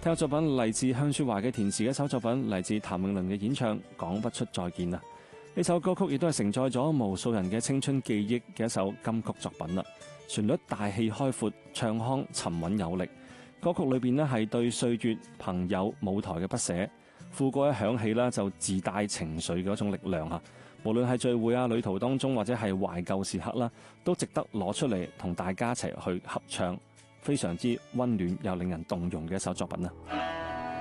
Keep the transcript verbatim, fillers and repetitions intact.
聽作品嚟自向雪懷嘅填詞，一首作品嚟自譚詠麟嘅演唱，講不出再見啊！呢首歌曲亦都係承載咗無數人嘅青春記憶嘅一首金曲作品啦。旋律大氣開闊，唱腔沉穩有力。歌曲裏邊呢係對歲月、朋友、舞台嘅不捨。副歌一響起啦，就自帶情緒嘅一種力量啊！無論係聚會啊、旅途當中，或者係懷舊時刻啦，都值得攞出嚟同大家一齊去合唱。非常之溫暖又令人動容嘅一首作品啊！